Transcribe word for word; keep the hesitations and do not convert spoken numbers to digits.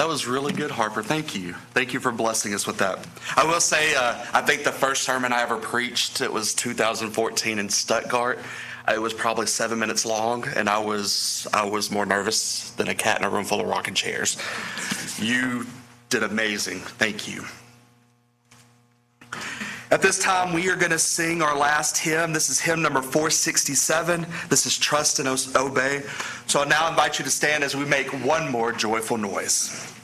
That was really good, Harper. Thank you. Thank you for blessing us with that. I will say, uh, I think the first sermon I ever preached, it was two thousand fourteen in Stuttgart. It was probably seven minutes long, and I was I was more nervous than a cat in a room full of rocking chairs. You did amazing. Thank you. At this time, we are going to sing our last hymn. This is hymn number four sixty-seven. This is Trust and Obey. So I now invite you to stand as we make one more joyful noise.